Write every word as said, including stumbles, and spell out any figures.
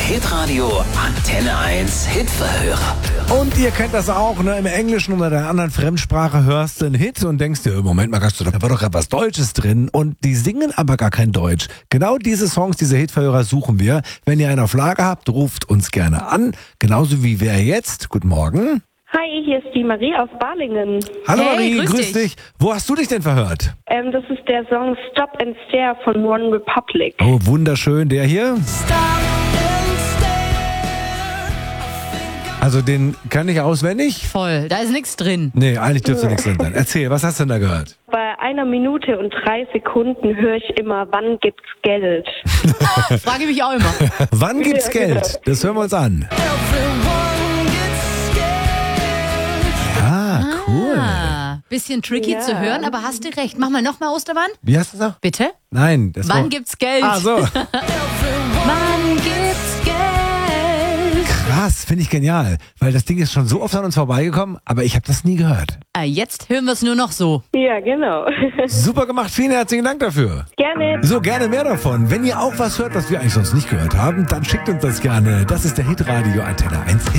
Hitradio Antenne eins Hitverhörer. Und ihr kennt das auch, ne? Im Englischen oder der anderen Fremdsprache hörst du einen Hit und denkst dir, Moment mal, da war doch etwas Deutsches drin. Und die singen aber gar kein Deutsch. Genau diese Songs, diese Hitverhörer suchen wir. Wenn ihr einen auf Lager habt, ruft uns gerne an. Genauso wie wer jetzt. Guten Morgen. Hi, hier ist die Marie aus Balingen. Hallo Hey, Marie, grüß grüß dich. dich. Wo hast du dich denn verhört? Ähm, das ist der Song Stop and Stare von One Republic. Oh, wunderschön. Der hier? Also den kann ich auswendig? Voll, da ist nichts drin. Nee, eigentlich dürfte nichts drin sein. Erzähl, was hast du denn da gehört? Bei einer Minute und drei Sekunden höre ich immer, wann gibt's Geld? Frage ich mich auch immer. Wann gibt's Ja, genau. Geld? Das hören wir uns an. Ja, cool. Ah, bisschen tricky Ja. zu hören, aber hast du recht. Mach mal nochmal Ostermann. Wie heißt das noch? Bitte? Nein, das war... Wann gibt's Geld? Ah, so. Wann gibt's Geld? Krass, finde ich genial. Weil das Ding ist schon so oft an uns vorbeigekommen, aber ich habe das nie gehört. Ah, jetzt hören wir es nur noch so. Ja, genau. Super gemacht, vielen herzlichen Dank dafür. Gerne. So, gerne mehr davon. Wenn ihr auch was hört, was wir eigentlich sonst nicht gehört haben, dann schickt uns das gerne. Das ist der Hitradio Antenne eins.